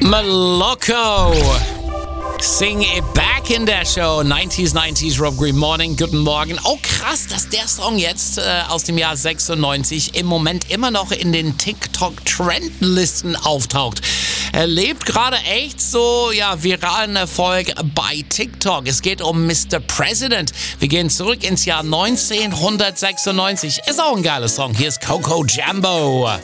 Moloko. Sing It Back in der Show. 90s Rob Green Morning. Guten Morgen. Oh krass, dass der Song jetzt aus dem Jahr 96 im Moment immer noch in den TikTok-Trendlisten auftaucht. Er lebt gerade echt so viralen Erfolg bei TikTok. Es geht um Mr. President. Wir gehen zurück ins Jahr 1996. Ist auch ein geiler Song. Hier ist Coco Jambo.